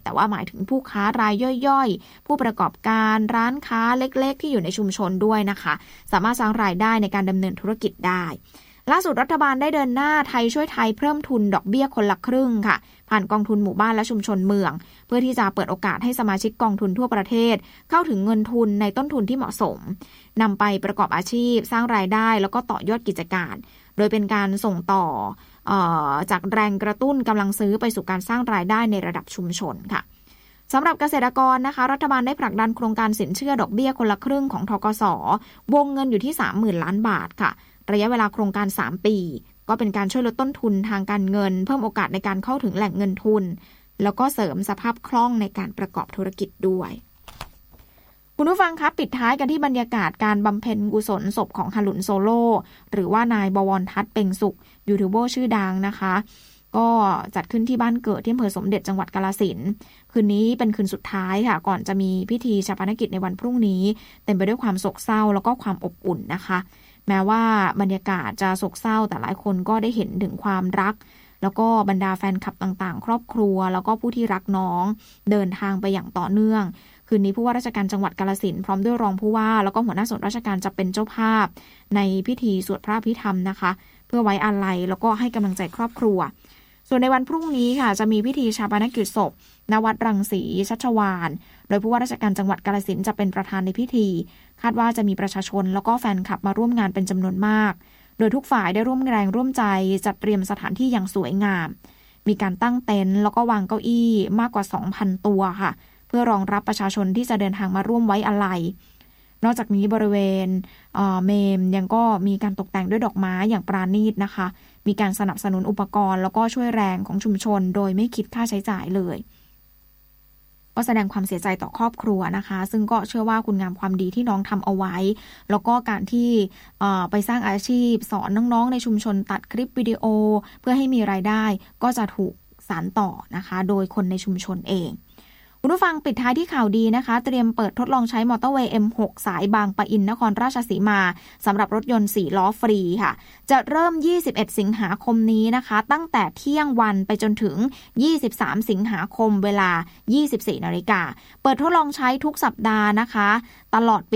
แต่ว่าหมายถึงผู้ค้ารายย่อยๆผู้ประกอบการร้านค้าเล็กๆที่อยู่ในชุมชนด้วยนะคะสามารถสร้างรายได้ในการดำเนินธุรกิจได้ล่าสุดรัฐบาลได้เดินหน้าไทยช่วยไทยเพิ่มทุนดอกเบี้ยคนละครึ่งค่ะผ่านกองทุนหมู่บ้านและชุมชนเมืองเพื่อที่จะเปิดโอกาสให้สมาชิกกองทุนทั่วประเทศเข้าถึงเงินทุนในต้นทุนที่เหมาะสมนำไปประกอบอาชีพสร้างรายได้แล้วก็ต่อยอดกิจการโดยเป็นการส่งต่อจากแรงกระตุ้นกำลังซื้อไปสู่การสร้างรายได้ในระดับชุมชนค่ะสำหรับเกษตรกรนะคะรัฐบาลได้ผลักดันโครงการสินเชื่อดอกเบี้ยคนละครึ่งของธกส.วงเงินอยู่ที่ 30,000 ล้านบาทค่ะระยะเวลาโครงการ3ปีก็เป็นการช่วยลดต้นทุนทางการเงินเพิ่มโอกาสในการเข้าถึงแหล่งเงินทุนแล้วก็เสริมสภาพคล่องในการประกอบธุรกิจด้วยคุณผู้ฟังครับปิดท้ายกันที่บรรยากาศการบำเพ็ญกุศลศพของฮารุนโซโล่หรือว่านายบวรทัศน์เพ็งสุขยูทูบเบอร์ชื่อดังนะคะก็จัดขึ้นที่บ้านเกิดที่อำเภอสมเด็จจังหวัดกาฬสินธุ์คืนนี้เป็นคืนสุดท้ายค่ะก่อนจะมีพิธีฌาปนกิจในวันพรุ่งนี้เต็มไปด้วยความโศกเศร้าแล้วก็ความอบอุ่นนะคะแม้ว่าบรรยากาศจะโศกเศร้าแต่หลายคนก็ได้เห็นถึงความรักแล้วก็บรรดาแฟนคลับต่างๆครอบครัวแล้วก็ผู้ที่รักน้องเดินทางไปอย่างต่อเนื่องคืนนี้ผู้ว่าราชการจังหวัดกาฬสินธุ์พร้อมด้วยรองผู้ว่าแล้วก็หัวหน้าส่วนราชการจะเป็นเจ้าภาพในพิธีสวดพระอภิธรรมนะคะเพื่อไว้อาลัยแล้วก็ให้กำลังใจครอบครัวส่วนในวันพรุ่งนี้ค่ะจะมีพิธีฌาปนกิจศพณวัดรังสีชัชวาลโดยผู้ว่าราชการจังหวัดกาฬสินธุ์จะเป็นประธานในพิธีคาดว่าจะมีประชาชนแล้วก็แฟนคลับมาร่วมงานเป็นจำนวนมากโดยทุกฝ่ายได้ร่วมแรงร่วมใจจัดเตรียมสถานที่อย่างสวยงามมีการตั้งเต็นท์แล้วก็วางเก้าอี้มากกว่า 2,000 ตัวค่ะเพื่อรองรับประชาชนที่จะเดินทางมาร่วมไว้อาลัยนอกจากนี้บริเวณเมมยังก็มีการตกแต่งด้วยดอกไม้อย่างปราณีตนะคะมีการสนับสนุนอุปกรณ์แล้วก็ช่วยแรงของชุมชนโดยไม่คิดค่าใช้จ่ายเลยก็แสดงความเสียใจต่อครอบครัวนะคะซึ่งก็เชื่อว่าคุณงามความดีที่น้องทำเอาไว้แล้วก็การที่ไปสร้างอาชีพสอนน้องๆในชุมชนตัดคลิปวิดีโอเพื่อให้มีรายได้ก็จะถูกสานต่อนะคะโดยคนในชุมชนเองคุณผู้ฟังปิดท้ายที่ข่าวดีนะคะเตรียมเปิดทดลองใช้มอเตอร์เวย์ M6 สายบางปะอินนครราชสีมาสำหรับรถยนต์4ล้อฟรีค่ะจะเริ่ม21สิงหาคมนี้นะคะตั้งแต่เที่ยงวันไปจนถึง23สิงหาคมเวลา 24:00 น.เปิดทดลองใช้ทุกสัปดาห์นะคะตลอดปี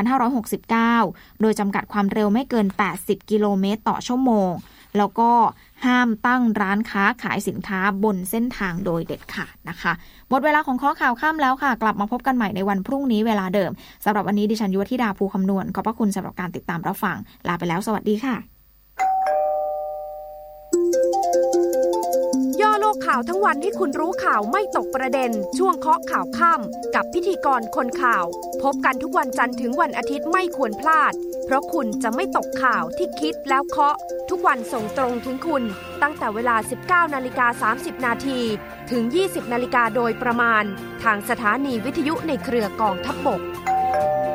2569 โดยจำกัดความเร็วไม่เกิน80กิโลเมตรต่อชั่วโมงแล้วก็ห้ามตั้งร้านค้าขายสินค้าบนเส้นทางโดยเด็ดขาดนะคะหมดเวลาของข้อข่าวค่ำแล้วค่ะกลับมาพบกันใหม่ในวันพรุ่งนี้เวลาเดิมสำหรับวันนี้ดิฉันยุวธิดาภูคำนวณขอบพระคุณสำหรับการติดตามรับฟังลาไปแล้วสวัสดีค่ะย่อโลกข่าวทั้งวันให้คุณรู้ข่าวไม่ตกประเด็นช่วงเคาะข่าวค่ำกับพิธีกรคนข่าวพบกันทุกวันจันทร์ถึงวันอาทิตย์ไม่ควรพลาดเพราะคุณจะไม่ตกข่าวที่คิดแล้วเคาะทุกวันส่งตรงถึงคุณตั้งแต่เวลา 19:30 น.ถึง 20:00 น.โดยประมาณทางสถานีวิทยุในเครือกองทัพบก